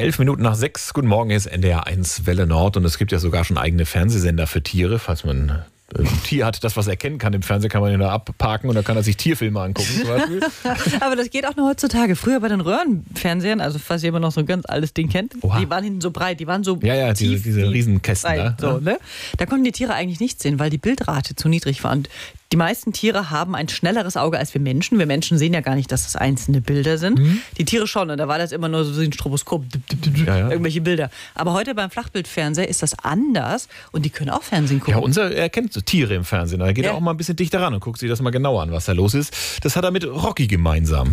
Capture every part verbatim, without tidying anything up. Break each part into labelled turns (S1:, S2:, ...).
S1: Elf Minuten nach sechs. Guten Morgen, hier ist N D R eins Welle Nord und es gibt ja sogar schon eigene Fernsehsender für Tiere, falls man ein Tier hat, das was erkennen kann. Im Fernsehen kann man ihn da abparken und dann kann er sich Tierfilme angucken zum Beispiel.
S2: Aber das geht auch noch heutzutage. Früher bei den Röhrenfernsehern, also falls jemand noch so ein ganz altes Ding kennt,
S1: Oha.
S2: die waren hinten so breit, die waren so
S1: Ja, ja, diese,
S2: tief,
S1: diese Riesenkästen
S2: breit,
S1: da.
S2: so, ne? Da konnten die Tiere eigentlich nichts sehen, weil die Bildrate zu niedrig war. Und die meisten Tiere haben ein schnelleres Auge als wir Menschen. Wir Menschen sehen ja gar nicht, dass das einzelne Bilder sind. Mhm. Die Tiere schon, und da war das immer nur so ein Stroboskop,
S1: Ja, ja.
S2: irgendwelche Bilder. Aber heute beim Flachbildfernseher ist das anders und die können auch Fernsehen gucken.
S1: Ja, unser erkennt so Tiere im Fernsehen. Da geht
S2: Ja.
S1: er auch mal ein bisschen dichter ran und guckt sich das mal genauer an, was da los ist. Das hat er mit Rocky gemeinsam.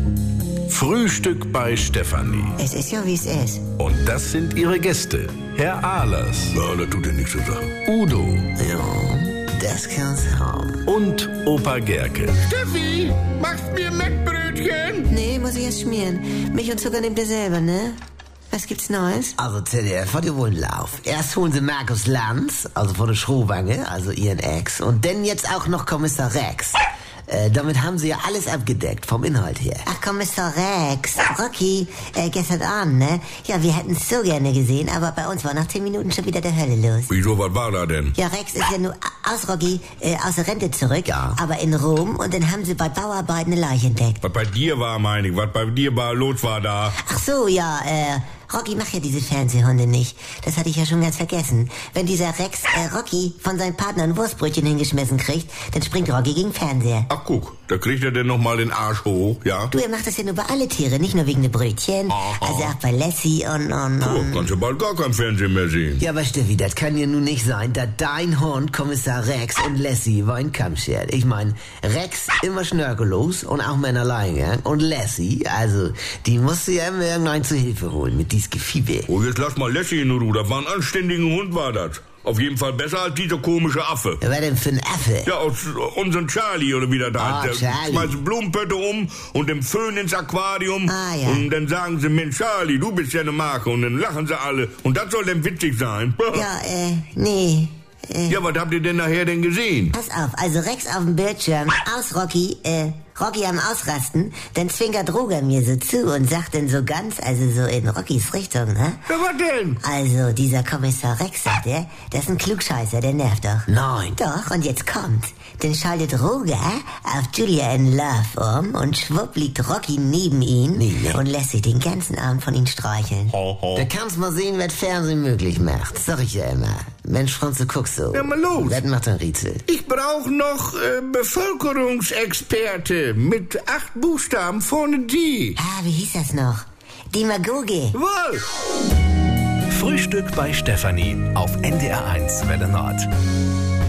S3: Frühstück bei Stefanie.
S4: Es ist ja, wie es ist.
S3: Und das sind ihre Gäste. Herr Ahlers. Ja, das tut ja nichts zu sagen. Udo.
S4: Ja, das kann's haben.
S3: Und Opa Gerke.
S5: Steffi, machst mir Mettbrötchen?
S4: Nee, muss ich erst schmieren. Milch und Zucker nehmt ihr selber, ne? Was gibt's Neues? Also Z D F hat ja wohl einen Lauf. Erst holen sie Markus Lanz, also von der Schrohwange, also ihren Ex. Und dann jetzt auch noch Kommissar Rex. Äh, damit haben sie ja alles abgedeckt, vom Inhalt her. Ach, Kommissar Rex. Rocky, äh, gestern Abend, ne? Ja, wir hätten es so gerne gesehen, aber bei uns war nach zehn Minuten schon wieder der Hölle los.
S5: Wieso, was war da denn?
S4: Ja, Rex ist ja nur aus Rocky, äh, aus der Rente zurück, ja. Aber in Rom, und dann haben sie bei Bauarbeiten eine Leiche entdeckt.
S5: Was bei dir war, meine ich, was bei dir war, los war da.
S4: Ach so, ja, äh, Rocky macht ja diese Fernsehhunde nicht. Das hatte ich ja schon ganz vergessen. Wenn dieser Rex äh, Rocky von seinem Partner ein Wurstbrötchen hingeschmissen kriegt, dann springt Rocky gegen Fernseher.
S5: Ach guck, da kriegt er denn noch mal den Arsch hoch, ja?
S4: Du, er macht das ja nur bei alle Tiere, nicht nur wegen der Brötchen.
S5: Aha.
S4: Also auch bei Lassie und, und,
S5: Oh,
S4: und.
S5: kannst du bald gar kein Fernsehen mehr sehen.
S4: Ja, aber Steffi, das kann ja nun nicht sein, dass dein Hund, Kommissar Rex und Lassie über einen Kamm schert. Ich meine, Rex immer schnörkellos und auch Männer Alleingang. Und Lassie, also, die musste ja immer irgendeinen zu Hilfe holen mit dies Gefiebe.
S5: Oh, jetzt lass mal Lassie in Ruhe, das war ein anständiger Hund, war das. Auf jeden Fall besser als dieser komische Affe.
S4: Was denn für ein Affe?
S5: Ja, aus unserem Charlie oder wie der da
S4: Ah,
S5: heißt. Der
S4: Charlie.
S5: schmeißt Blumenpötte um und den Föhn ins Aquarium.
S4: Ah, ja.
S5: Und dann sagen sie, Mensch, Charlie, du bist ja eine Marke. Und dann lachen sie alle. Und das soll denn witzig sein.
S4: Ja, äh, nee. Äh,
S5: Ja, was habt ihr denn nachher denn gesehen?
S4: Pass auf, also Rex auf dem Bildschirm, aus Rocky, äh, Rocky am Ausrasten, dann zwinkert Roger mir so zu und sagt dann so ganz, also so in Rockys Richtung, ne?
S5: Ja, was denn?
S4: Also, dieser Kommissar Rex, sagt er, der ist ein Klugscheißer, der nervt doch. Nein. Doch, und jetzt kommt's. Dann schaltet Roger auf Julia in Love um und schwupp liegt Rocky neben ihn nee, nee. und lässt sich den ganzen Abend von ihm streicheln.
S5: Ho, ho.
S4: Da kannst mal sehen, was Fernsehen möglich macht. Sag ich ja immer. Mensch, Franz, du guckst so.
S5: Ja, mal los.
S4: Das macht ein Rätsel.
S5: Ich brauche noch äh, Bevölkerungsexperte mit acht Buchstaben vorne die.
S4: Ah, wie hieß das noch? Demagoge.
S5: Wohl.
S3: Frühstück bei Stefanie auf N D R eins Welle Nord.